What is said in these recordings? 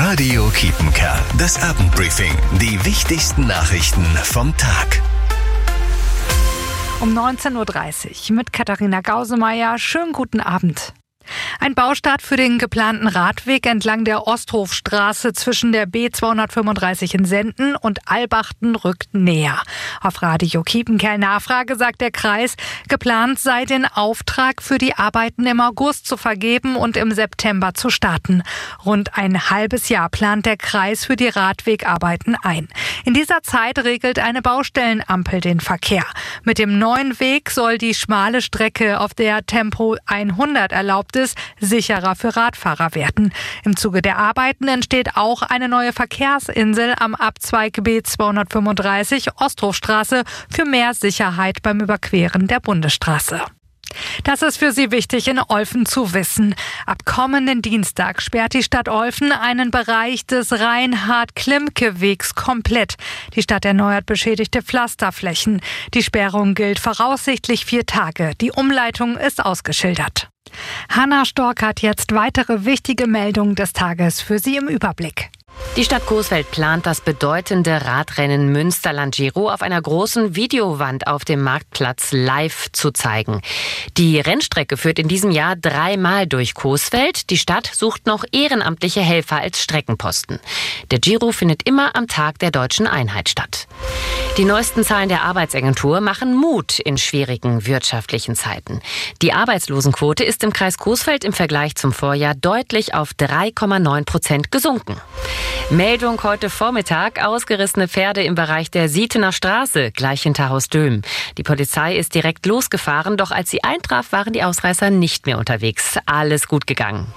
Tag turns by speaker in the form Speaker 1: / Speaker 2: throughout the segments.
Speaker 1: Radio Kiepenkerl, das Abendbriefing. Die wichtigsten Nachrichten vom Tag.
Speaker 2: Um 19.30 Uhr mit Katharina Gausemeyer. Schönen guten Abend. Ein Baustart für den geplanten Radweg entlang der Osthofstraße zwischen der B235 in Senden und Albachten rückt näher. Auf Radio Kiepenkerl Nachfrage sagt der Kreis, geplant sei den Auftrag für die Arbeiten im August zu vergeben und im September zu starten. Rund ein halbes Jahr plant der Kreis für die Radwegarbeiten ein. In dieser Zeit regelt eine Baustellenampel den Verkehr. Mit dem neuen Weg soll die schmale Strecke, auf der Tempo 100 erlaubt ist, sicherer für Radfahrer werden. Im Zuge der Arbeiten entsteht auch eine neue Verkehrsinsel am Abzweig B235 Osthofstraße für mehr Sicherheit beim Überqueren der Bundesstraße. Das ist für Sie wichtig in Olfen zu wissen. Ab kommenden Dienstag sperrt die Stadt Olfen einen Bereich des Reinhard-Klimke-Wegs komplett. Die Stadt erneuert beschädigte Pflasterflächen. Die Sperrung gilt voraussichtlich 4 Tage. Die Umleitung ist ausgeschildert. Hanna Stork hat jetzt weitere wichtige Meldungen des Tages für Sie im Überblick.
Speaker 3: Die Stadt Coesfeld plant, das bedeutende Radrennen Münsterland-Giro auf einer großen Videowand auf dem Marktplatz live zu zeigen. Die Rennstrecke führt in diesem Jahr 3-mal durch Coesfeld. Die Stadt sucht noch ehrenamtliche Helfer als Streckenposten. Der Giro findet immer am Tag der Deutschen Einheit statt. Die neuesten Zahlen der Arbeitsagentur machen Mut in schwierigen wirtschaftlichen Zeiten. Die Arbeitslosenquote ist im Kreis Coesfeld im Vergleich zum Vorjahr deutlich auf 3,9% gesunken. Meldung heute Vormittag: ausgerissene Pferde im Bereich der Sietener Straße, gleich hinter Haus Döhm. Die Polizei ist direkt losgefahren, doch als sie eintraf, waren die Ausreißer nicht mehr unterwegs. Alles gut gegangen.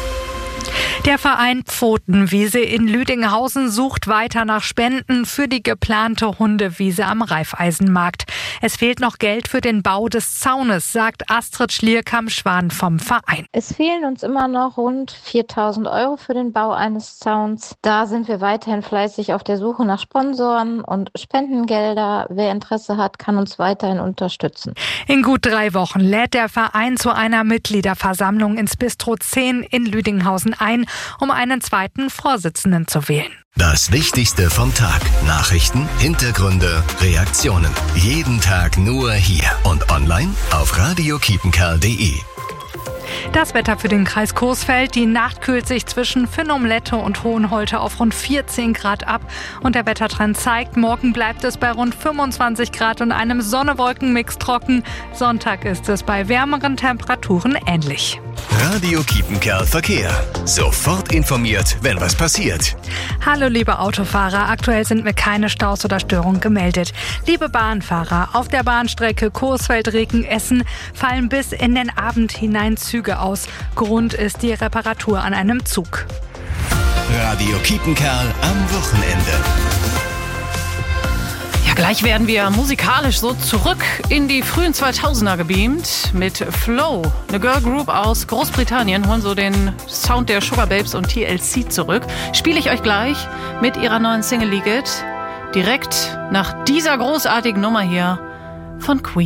Speaker 2: Der Verein Pfotenwiese in Lüdinghausen sucht weiter nach Spenden für die geplante Hundewiese am Raiffeisenmarkt. Es fehlt noch Geld für den Bau des Zaunes, sagt Astrid Schlierkamp-Schwan vom Verein.
Speaker 4: Es fehlen uns immer noch rund 4.000 € für den Bau eines Zauns. Da sind wir weiterhin fleißig auf der Suche nach Sponsoren und Spendengelder. Wer Interesse hat, kann uns weiterhin unterstützen.
Speaker 2: In gut 3 Wochen lädt der Verein zu einer Mitgliederversammlung ins Bistro 10 in Lüdinghausen ein, um einen zweiten Vorsitzenden zu wählen.
Speaker 1: Das Wichtigste vom Tag. Nachrichten, Hintergründe, Reaktionen. Jeden Tag nur hier und online auf radiokiepenkerl.de.
Speaker 2: Das Wetter für den Kreis Coesfeld. Die Nacht kühlt sich zwischen Finnumlette und Hohenholte auf rund 14 Grad ab. Und der Wettertrend zeigt, morgen bleibt es bei rund 25 Grad und einem Sonne-Wolken-Mix trocken. Sonntag ist es bei wärmeren Temperaturen ähnlich.
Speaker 1: Radio Kiepenkerl Verkehr. Sofort informiert, wenn was passiert.
Speaker 2: Hallo liebe Autofahrer, aktuell sind mir keine Staus oder Störungen gemeldet. Liebe Bahnfahrer, auf der Bahnstrecke Coesfeld-Regen-Essen fallen bis in den Abend hinein Züge aus. Grund ist die Reparatur an einem Zug.
Speaker 1: Radio Kiepenkerl am Wochenende.
Speaker 5: Ja, gleich werden wir musikalisch so zurück in die frühen 2000er gebeamt mit Flow. Eine Girl Group aus Großbritannien holen so den Sound der Sugar Babes und TLC zurück. Spiele ich euch gleich mit ihrer neuen Single Leak It direkt nach dieser großartigen Nummer hier von Queen.